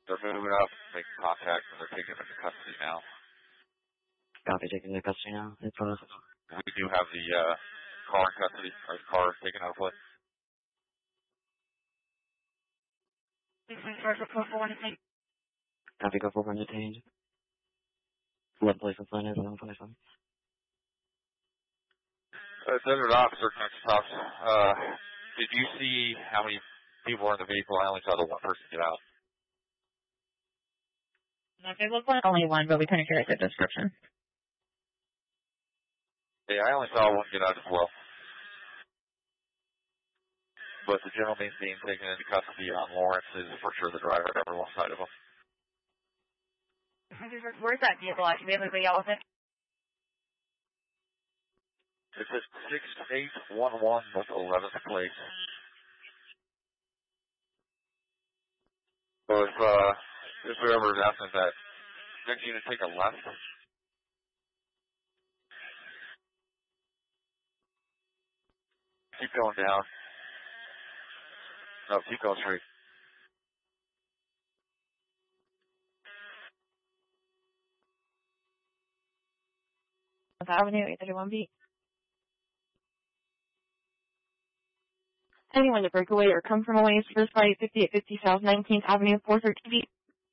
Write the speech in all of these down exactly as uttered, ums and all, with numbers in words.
They're moving up, making contact, and they're taking him into custody now. Copy, taking into custody now. In front of us. We do have the uh, car in custody, or the car taken out of play. Copy, go forward and detained. What place is line is eleven twenty-seven. Uh, Desert Officer, Texas Cops. Uh, did you see how many people were in the vehicle? I only saw the one person get out. It looked like only one, but we couldn't hear a good description. Yeah, I only saw one get out as well. But the gentleman being taken into custody on Lawrence is for sure the driver that was alongside of him. Where's that vehicle at? Do we have anybody out with it? It's at six eight one one with eleventh place. So if, uh, if whoever is asking that, next unit take a left. Keep going down. No, keep going straight. Avenue, eight thirty-one B. Anyone to break away or come from away is first by fifty-eight fifty South nineteenth Avenue, four thirteen B.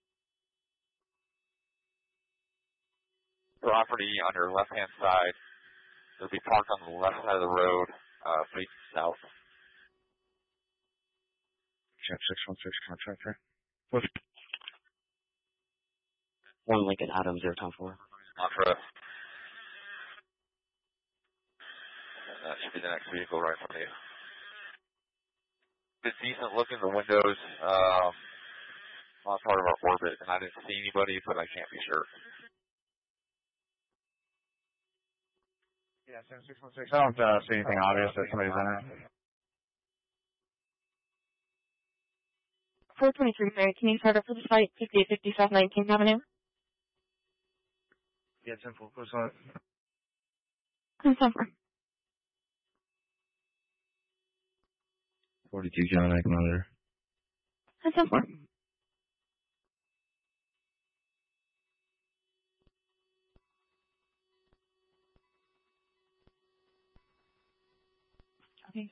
Property on your left-hand side. It'll be parked on the left side of the road, uh, facing south. Check six one six contractor. One Lincoln Adams, zero time four. Contra. That should be the next vehicle right from you. It's decent look in the windows. Um, not part of our orbit, and I didn't see anybody, but I can't be sure. Yeah, seven six one six. I don't uh, see anything obvious that somebody's in it. four twenty-three, Mary, can you start up for the site, fifty-eight fifty South nineteenth Avenue? Yeah, ten four. What's that? ten four. forty-two, John, I can monitor. ten four. Okay.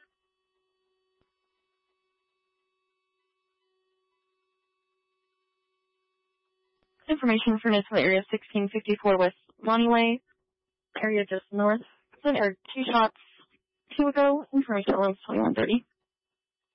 Information furnished for the area sixteen fifty-four West Lonnie Way, area just north. Sent her two shots two ago. Information at twenty-one thirty.